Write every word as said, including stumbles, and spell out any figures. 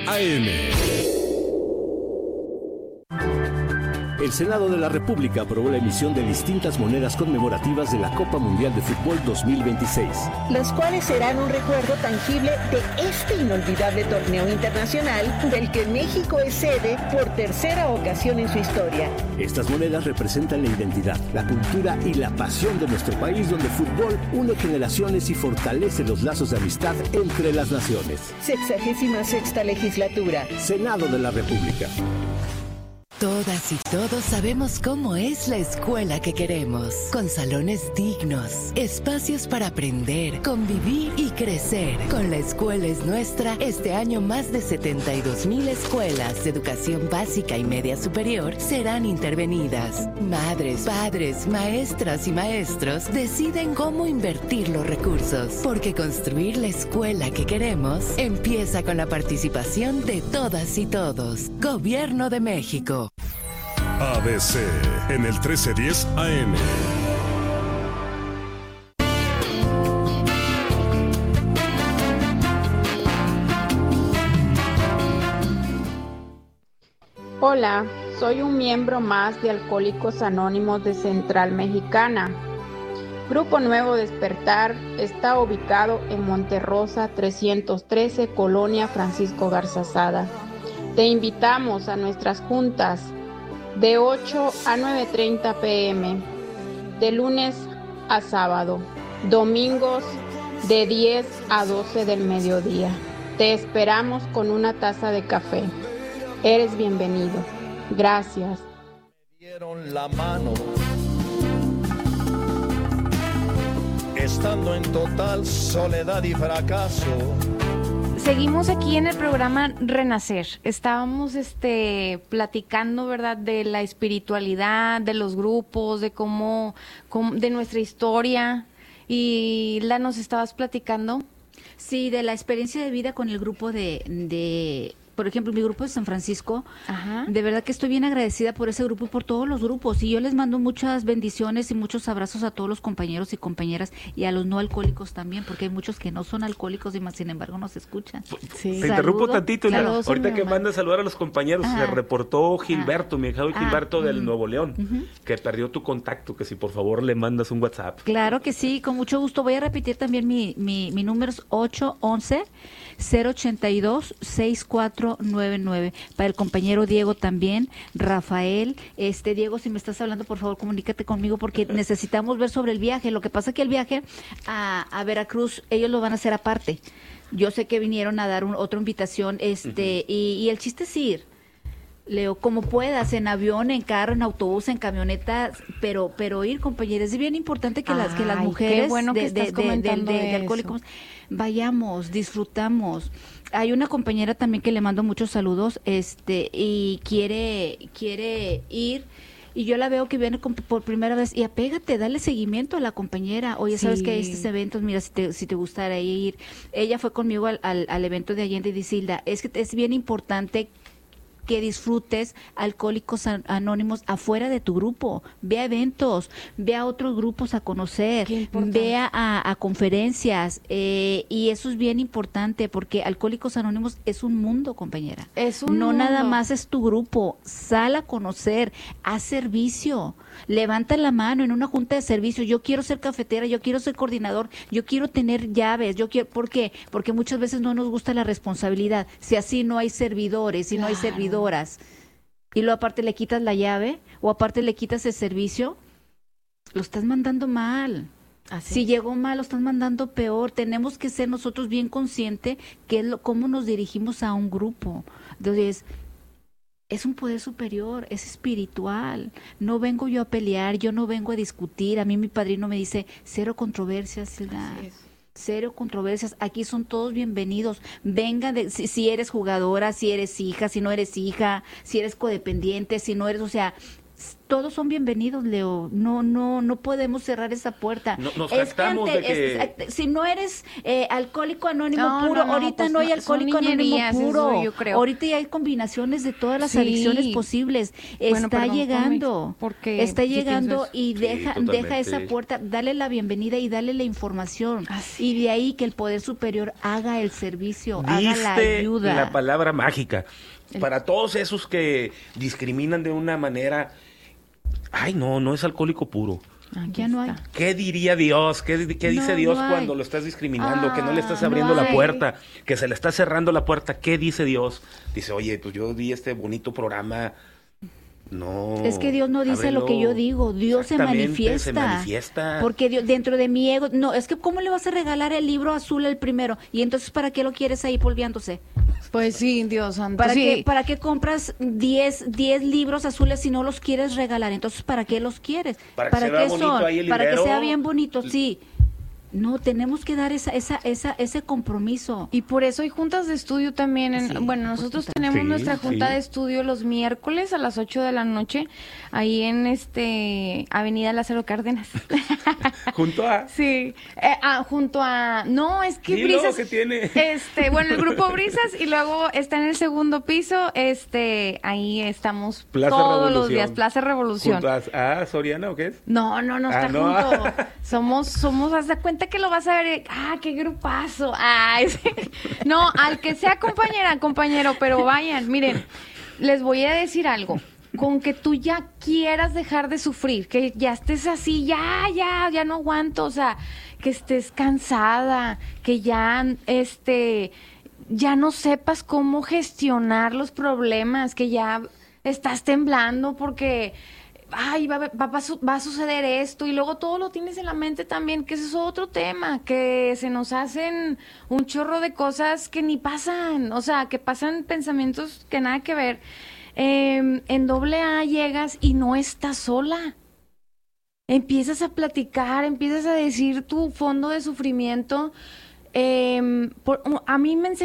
A M. El Senado de la República aprobó la emisión de distintas monedas conmemorativas de la Copa Mundial de Fútbol dos mil veintiséis. Las cuales serán un recuerdo tangible de este inolvidable torneo internacional del que México es sede por tercera ocasión en su historia. Estas monedas representan la identidad, la cultura y la pasión de nuestro país, donde el fútbol une generaciones y fortalece los lazos de amistad entre las naciones. Sexagésima sexta legislatura. Senado de la República. Todas y todos sabemos cómo es la escuela que queremos, con salones dignos, espacios para aprender, convivir y crecer. Con La Escuela es Nuestra, este año más de setenta y dos mil escuelas de educación básica y media superior serán intervenidas. Madres, padres, maestras y maestros deciden cómo invertir los recursos, porque construir la escuela que queremos empieza con la participación de todas y todos. Gobierno de México. A B C en el trece diez A M. Hola, soy un miembro más de Alcohólicos Anónimos de Central Mexicana. Grupo Nuevo Despertar está ubicado en Monterrosa trescientos trece, Colonia Francisco Garzazada. Te invitamos a nuestras juntas de ocho a nueve treinta pm, de lunes a sábado, domingos de diez a doce del mediodía. Te esperamos con una taza de café. Eres bienvenido. Gracias. Me dieron la mano, estando en total soledad y fracaso. Seguimos aquí en el programa Renacer. Estábamos este platicando, ¿verdad?, de la espiritualidad, de los grupos, de cómo, cómo de nuestra historia. Y la nos estabas platicando. Sí, de la experiencia de vida con el grupo de, de por ejemplo, mi grupo de San Francisco. Ajá. De verdad que estoy bien agradecida por ese grupo y por todos los grupos. Y yo les mando muchas bendiciones y muchos abrazos a todos los compañeros y compañeras y a los no alcohólicos también, porque hay muchos que no son alcohólicos y más sin embargo nos escuchan. Sí. Te interrumpo tantito. Saludos, ahorita que manda a saludar a los compañeros, Ajá. se reportó Gilberto, mi hija Gilberto ah, del mm, Nuevo León, uh-huh. que perdió tu contacto, que si por favor le mandas un WhatsApp. Claro que sí, con mucho gusto. Voy a repetir también mi, mi, mi número es ocho once, cero ochenta y dos, sesenta y cuatro noventa y nueve. Para el compañero Diego también, Rafael. Este Diego, si me estás hablando, por favor, comunícate conmigo porque necesitamos ver sobre el viaje. Lo que pasa que el viaje a, a Veracruz, ellos lo van a hacer aparte. Yo sé que vinieron a dar un, otra invitación, este, uh-huh. y, y el chiste es ir. Leo, como puedas, en avión, en carro, en autobús, en camioneta, pero pero ir, compañeros. Es bien importante que las que las mujeres bueno que de, de, de, de, de, de alcohólicos vayamos, disfrutamos. Hay una compañera también que le mando muchos saludos, este, y quiere quiere ir. Y yo la veo que viene por primera vez y apégate, dale seguimiento a la compañera. Oye, sí. ¿Sabes que hay estos eventos? Mira, si te, si te gustara ir. Ella fue conmigo al, al, al evento de Allende y Silda. Es que es bien importante que disfrutes Alcohólicos Anónimos afuera de tu grupo. Ve a eventos, ve a otros grupos a conocer, ve a, a conferencias, eh, y eso es bien importante porque Alcohólicos Anónimos es un mundo, compañera. Es un no mundo. Nada más es tu grupo. Sal a conocer, haz servicio, levanta la mano en una junta de servicio. Yo quiero ser cafetera, yo quiero ser coordinador, yo quiero tener llaves, yo quiero, ¿por qué? Porque muchas veces no nos gusta la responsabilidad. Si así no hay servidores, si claro. no hay servidores horas y luego aparte le quitas la llave o aparte le quitas el servicio, lo estás mandando mal. Así si es. Llegó mal, lo estás mandando peor. Tenemos que ser nosotros bien conscientes que es lo, cómo nos dirigimos a un grupo. Entonces, es un poder superior, es espiritual. No vengo yo a pelear, yo no vengo a discutir. A mí mi padrino me dice, cero controversias, Silda. Cero controversias, aquí son todos bienvenidos. Venga, de, si, si eres jugadora, si eres hija, si no eres hija, si eres codependiente, si no eres, o sea, todos son bienvenidos, Leo. No, no, no podemos cerrar esa puerta. No, nos es jactamos gente, de que... es, es, si no eres eh, alcohólico anónimo No, puro, no, no, ahorita pues no hay no, alcohólico son anónimo niñerías, puro. eso yo creo. Ahorita ya hay combinaciones de todas las Sí. adicciones posibles. Bueno, Está perdón, llegando, porque está sí llegando pienso y Sí, deja, totalmente. deja esa puerta, dale la bienvenida y dale la información. Así. Y de ahí que el poder superior haga el servicio, haga la Diste ayuda. la palabra mágica. Para todos esos que discriminan de una manera... Ay, no, no es alcohólico puro. Aquí Ya no hay. está. ¿Qué diría Dios? ¿Qué, qué dice No, Dios no hay. cuando lo estás discriminando? Ah, que no le estás no abriendo la hay. puerta, que se le está cerrando la puerta. ¿Qué dice Dios? Dice, oye, pues yo di este bonito programa. No. Es que Dios no dice ábrelo. lo que yo digo, Dios se Exactamente, manifiesta. se manifiesta. Porque Dios, dentro de mi ego, no, es que ¿cómo le vas a regalar el libro azul el primero? Y entonces ¿para qué lo quieres ahí polviándose? Pues sí, Dios santo. ¿Para, sí. qué, ¿Para qué compras diez libros azules si no los quieres regalar? Entonces, ¿para qué los quieres? Para que se vea qué bonito son? ahí el Para que librero. sea bien bonito, sí. No, tenemos que dar esa, esa, esa, ese compromiso. Y por eso hay juntas de estudio también. En, Sí, bueno, nosotros tenemos Sí, nuestra junta sí. de estudio los miércoles a las ocho de la noche, ahí en este Avenida Lázaro Cárdenas. Junto a... Sí, eh, ah, junto a... No, es que Dilo, Brisas... ¿qué tiene? Este, bueno, el grupo Brisas y luego está en el segundo piso, este, ahí estamos Plaza todos los Revolución. días, Plaza Revolución. ¿Junto a, a Soriana o qué es? No, no, no Ah, está no. junto. Somos, somos, haz de cuenta que lo vas a ver. Ah, qué grupazo. Ay, sí. No, al que sea compañera, compañero, pero vayan, miren, les voy a decir algo. Con que tú ya quieras dejar de sufrir, que ya estés así, ya, ya, ya no aguanto, o sea, que estés cansada, que ya, este, ya no sepas cómo gestionar los problemas, que ya estás temblando porque ay, va, va, va, va a suceder esto, y luego todo lo tienes en la mente también, que ese es otro tema, que se nos hacen un chorro de cosas que ni pasan, o sea, que pasan pensamientos que nada que ver. Eh, en doble A llegas y no estás sola. Empiezas a platicar, empiezas a decir tu fondo de sufrimiento. Eh, por, a mí me enseñó